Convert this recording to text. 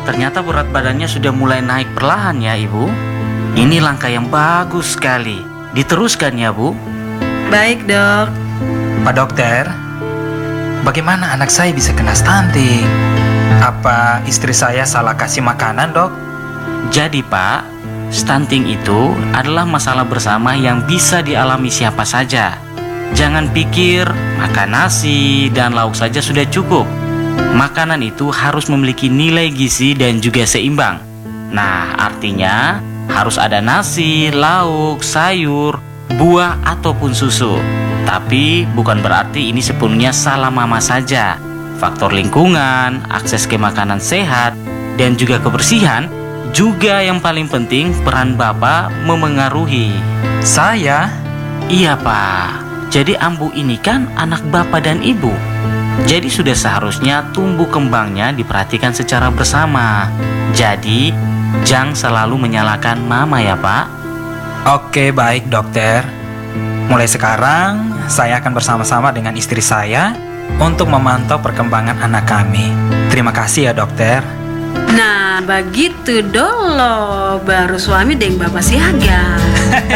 ternyata berat badannya sudah mulai naik perlahan ya Ibu. Ini langkah yang bagus sekali. Diteruskan ya Bu. Baik dok. Pak dokter, bagaimana anak saya bisa kena stunting? Apa istri saya salah kasih makanan, dok? Jadi Pak, stunting itu adalah masalah bersama yang bisa dialami siapa saja. Jangan pikir makan nasi dan lauk saja sudah cukup. Makanan itu harus memiliki nilai gizi dan juga seimbang. Nah, artinya harus ada nasi, lauk, sayur, buah ataupun susu. Tapi bukan berarti ini sepenuhnya salah mama saja. Faktor lingkungan, akses ke makanan sehat, dan juga kebersihan juga yang paling penting peran Bapak memengaruhi. Saya? Iya Pak, jadi Ambu ini kan anak Bapak dan Ibu. Jadi sudah seharusnya tumbuh kembangnya diperhatikan secara bersama. Jadi jangan selalu menyalahkan mama ya Pak. Oke, baik dokter. Mulai sekarang, saya akan bersama-sama dengan istri saya untuk memantau perkembangan anak kami. Terima kasih ya dokter. Nah begitu dolo, baru suami deng bapak siaga.